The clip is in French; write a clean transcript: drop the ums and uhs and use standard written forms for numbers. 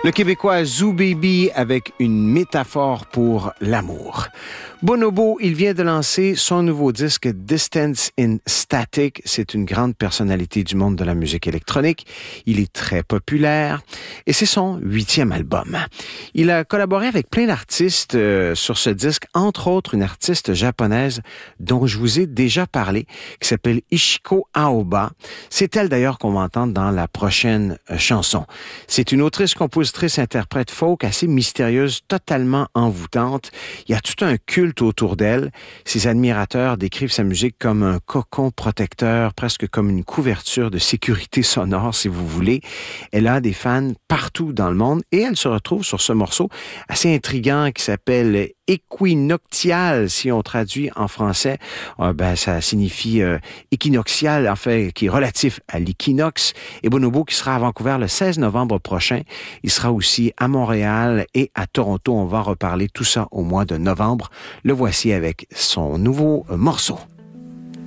Le Québécois Zoo Baby avec une métaphore pour l'amour. Bonobo, il vient de lancer son nouveau disque Distance in Static. C'est une grande personnalité du monde de la musique électronique. Il est très populaire et c'est son 8e album. Il a collaboré avec plein d'artistes sur ce disque, entre autres une artiste japonaise dont je vous ai déjà parlé, qui s'appelle Ishiko Aoba. C'est elle d'ailleurs qu'on va entendre dans la prochaine chanson. C'est une autrice, compositrice, interprète folk assez mystérieuse, totalement envoûtante. Il y a tout un culte autour d'elle. Ses admirateurs décrivent sa musique comme un cocon protecteur, presque comme une couverture de sécurité sonore, si vous voulez. Elle a des fans partout dans le monde et elle se retrouve sur ce morceau assez intriguant qui s'appelle Équinoctial, si on traduit en français. Ça signifie équinoxial, en fait, qui est relatif à l'équinoxe. Et Bonobo qui sera à Vancouver le 16 novembre prochain. Il sera aussi à Montréal et à Toronto. On va reparler tout ça au mois de novembre. Le voici avec son nouveau morceau.